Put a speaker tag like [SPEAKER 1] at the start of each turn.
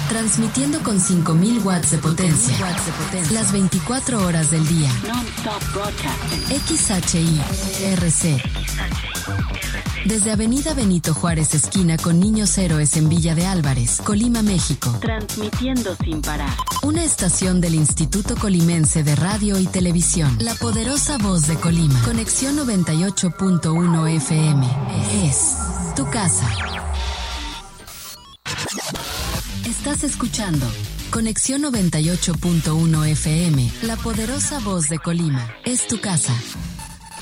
[SPEAKER 1] Transmitiendo con 5.000 watts de potencia. Las 24 horas del día. XHI-RC. Desde Avenida Benito Juárez, esquina con Niños Héroes en Villa de Álvarez, Colima, México.
[SPEAKER 2] Transmitiendo sin parar.
[SPEAKER 1] Una estación del Instituto Colimense de Radio y Televisión. La poderosa voz de Colima. Conexión 98.1 FM. Es tu casa. Estás escuchando Conexión 98.1 FM. La poderosa voz de Colima. Es tu casa.